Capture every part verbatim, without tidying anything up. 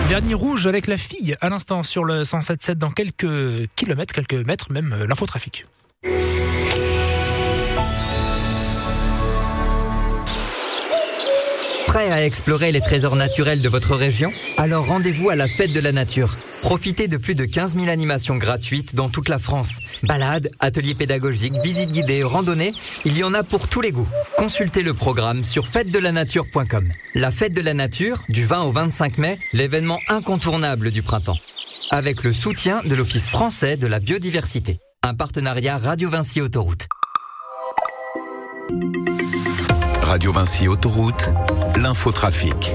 Vernis rouge avec la fille à l'instant sur le cent sept sept dans quelques kilomètres, quelques mètres même, l'infotrafic. Prêt à explorer les trésors naturels de votre région ? Alors rendez-vous à la Fête de la Nature. Profitez de plus de quinze mille animations gratuites dans toute la France. Balades, ateliers pédagogiques, visites guidées, randonnées, il y en a pour tous les goûts. Consultez le programme sur fête de la nature point com. La Fête de la Nature, du vingt au vingt-cinq mai, l'événement incontournable du printemps. Avec le soutien de l'Office français de la biodiversité. Un partenariat Radio Vinci Autoroute. Radio Vinci Autoroute, l'infotrafic.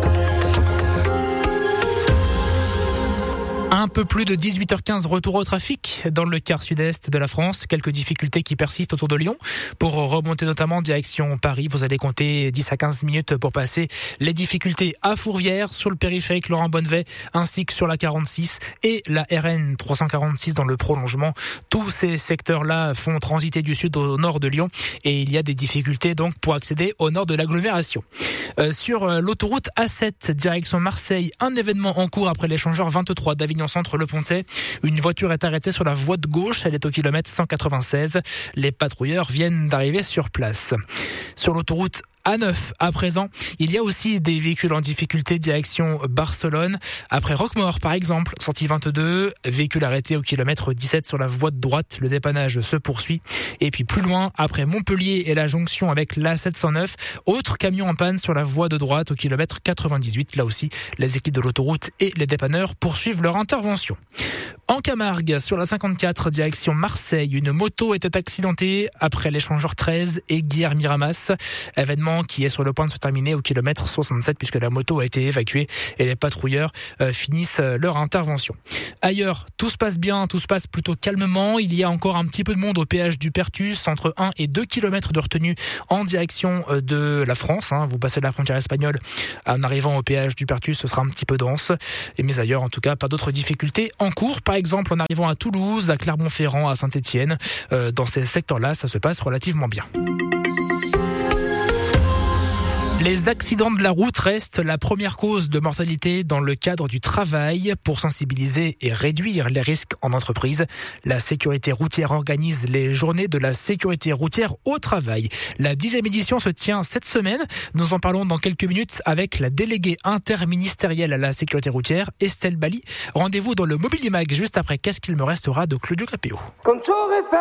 Un peu plus de dix-huit heures quinze, retour au trafic dans le quart sud-est de la France. Quelques difficultés qui persistent autour de Lyon. Pour remonter notamment direction Paris, vous allez compter dix à quinze minutes pour passer les difficultés à Fourvière, sur le périphérique Laurent Bonnevet, ainsi que sur la quarante-six et la R N trois cent quarante-six dans le prolongement. Tous ces secteurs-là font transiter du sud au nord de Lyon et il y a des difficultés donc pour accéder au nord de l'agglomération. Euh, sur l'autoroute A sept, direction Marseille, un événement en cours après l'échangeur vingt-trois d'Avignon Centre Le Pontet. Une voiture est arrêtée sur la voie de gauche, elle est au kilomètre cent quatre-vingt-seize. Les patrouilleurs viennent d'arriver sur place. Sur l'autoroute A neuf, à présent, il y a aussi des véhicules en difficulté direction Barcelone. Après Roquemaure, par exemple, sortie vingt-deux, véhicule arrêté au kilomètre dix-sept sur la voie de droite. Le dépannage se poursuit. Et puis plus loin, après Montpellier et la jonction avec l'A sept cent neuf, autre camion en panne sur la voie de droite au kilomètre quatre-vingt-dix-huit. Là aussi, les équipes de l'autoroute et les dépanneurs poursuivent leur intervention. En Camargue, sur la cinquante-quatre, direction Marseille, une moto était accidentée après l'échangeur treize et Guilherme-Miramas. Événement qui est sur le point de se terminer au kilomètre soixante-sept puisque la moto a été évacuée et les patrouilleurs euh, finissent euh, leur intervention. Ailleurs, tout se passe bien, tout se passe plutôt calmement. Il y a encore un petit peu de monde au péage du Pertus, entre un et deux kilomètres de retenue en direction euh, de la France. Hein. Vous passez de la frontière espagnole en arrivant au péage du Pertus, ce sera un petit peu dense. Et mais ailleurs, en tout cas, pas d'autres difficultés en cours. Par exemple, en arrivant à Toulouse, à Clermont-Ferrand, à Saint-Étienne, euh, dans ces secteurs-là, ça se passe relativement bien. Les accidents de la route restent la première cause de mortalité dans le cadre du travail. Pour sensibiliser et réduire les risques en entreprise, la sécurité routière organise les journées de la sécurité routière au travail. La dixième édition se tient cette semaine. Nous en parlons dans quelques minutes avec la déléguée interministérielle à la sécurité routière, Estelle Bali. Rendez-vous dans le Mobilier Mag juste après Qu'est-ce qu'il me restera de Claudio Capéo.